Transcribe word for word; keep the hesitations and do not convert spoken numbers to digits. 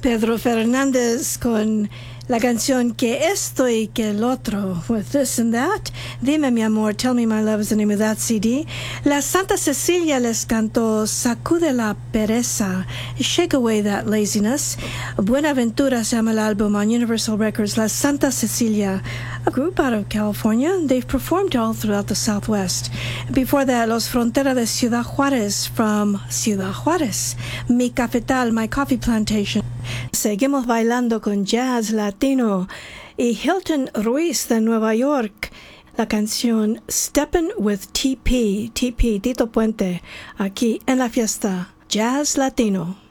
Pedro Fernández con la canción Que esto y que el otro, with this and that. Dime mi amor, Tell Me My Love is the name of that C D. La Santa Cecilia les cantó Sacude la pereza, Shake Away That Laziness. Buenaventura se llama el álbum on Universal Records. La Santa Cecilia, a group out of California. They've performed all throughout the Southwest. Before that, Los Frontera de Ciudad Juárez from Ciudad Juárez. Mi Cafetal, My Coffee Plantation. Seguimos bailando con jazz latino y Hilton Ruiz de Nueva York, la canción Steppin' with T P, T P, Tito Puente, aquí en la fiesta Jazz Latino.